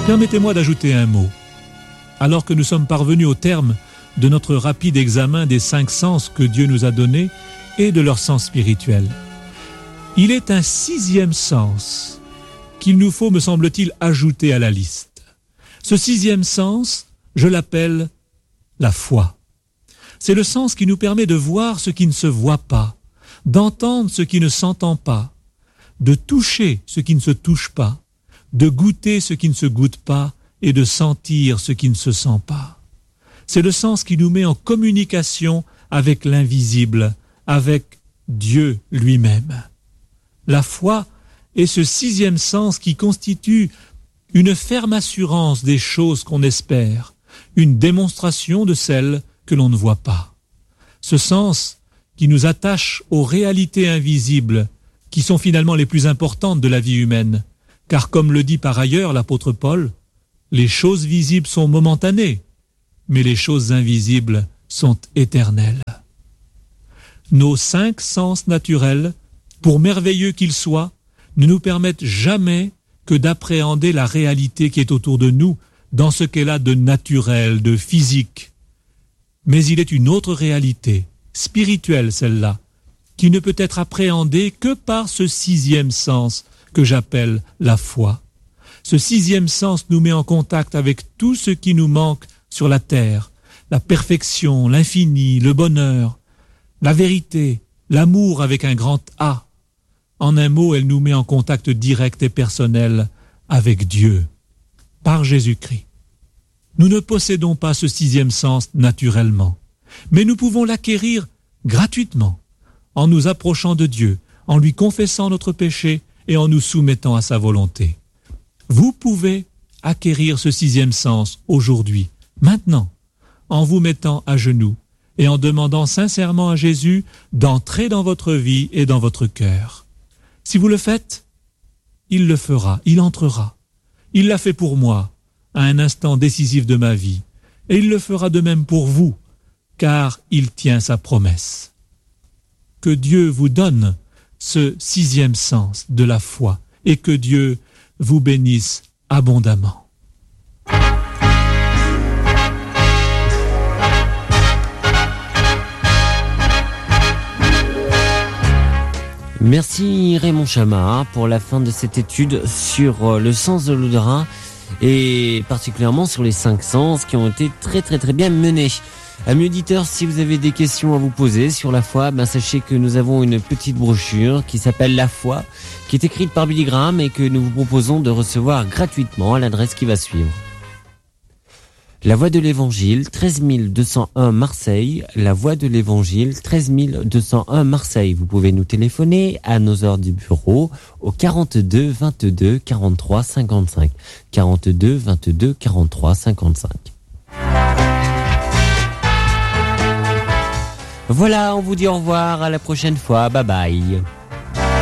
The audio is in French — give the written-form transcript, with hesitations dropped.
Permettez-moi d'ajouter un mot. Alors que nous sommes parvenus au terme de notre rapide examen des 5 sens que Dieu nous a donnés et de leur sens spirituel, il est un 6e sens qu'il nous faut, me semble-t-il, ajouter à la liste. Ce 6e sens, je l'appelle la foi. C'est le sens qui nous permet de voir ce qui ne se voit pas, d'entendre ce qui ne s'entend pas, de toucher ce qui ne se touche pas, de goûter ce qui ne se goûte pas et de sentir ce qui ne se sent pas. C'est le sens qui nous met en communication avec l'invisible, avec Dieu lui-même. La foi est ce 6e sens qui constitue une ferme assurance des choses qu'on espère, une démonstration de celles que l'on ne voit pas. Ce sens qui nous attache aux réalités invisibles qui sont finalement les plus importantes de la vie humaine, car comme le dit par ailleurs l'apôtre Paul, les choses visibles sont momentanées, mais les choses invisibles sont éternelles. Nos 5 sens naturels, pour merveilleux qu'ils soient, ne nous permettent jamais que d'appréhender la réalité qui est autour de nous dans ce qu'elle a de naturel, de physique. Mais il est une autre réalité, spirituelle celle-là, qui ne peut être appréhendée que par ce 6e sens que j'appelle la foi. Ce 6e sens nous met en contact avec tout ce qui nous manque sur la terre, la perfection, l'infini, le bonheur, la vérité, l'amour avec un grand A. En un mot, elle nous met en contact direct et personnel avec Dieu, par Jésus-Christ. Nous ne possédons pas ce 6e sens naturellement, mais nous pouvons l'acquérir gratuitement, en nous approchant de Dieu, en lui confessant notre péché et en nous soumettant à sa volonté. Vous pouvez acquérir ce 6e sens aujourd'hui, maintenant, en vous mettant à genoux et en demandant sincèrement à Jésus d'entrer dans votre vie et dans votre cœur. Si vous le faites, il le fera, il entrera. Il l'a fait pour moi, à un instant décisif de ma vie, et il le fera de même pour vous, car il tient sa promesse. Que Dieu vous donne ce 6e sens de la foi, et que Dieu vous bénisse abondamment. Merci Raymond Chama pour la fin de cette étude sur le sens de l'odorat et particulièrement sur les 5 sens qui ont été très bien menés. Amis auditeurs, si vous avez des questions à vous poser sur la foi, sachez que nous avons une petite brochure qui s'appelle La foi, qui est écrite par Billy Graham et que nous vous proposons de recevoir gratuitement à l'adresse qui va suivre. La Voix de l'Évangile, 13 201 Marseille. La Voix de l'Évangile, 13 201 Marseille. Vous pouvez nous téléphoner à nos heures du bureau au 42 22 43 55. 42 22 43 55. Voilà, on vous dit au revoir, à la prochaine fois. Bye bye.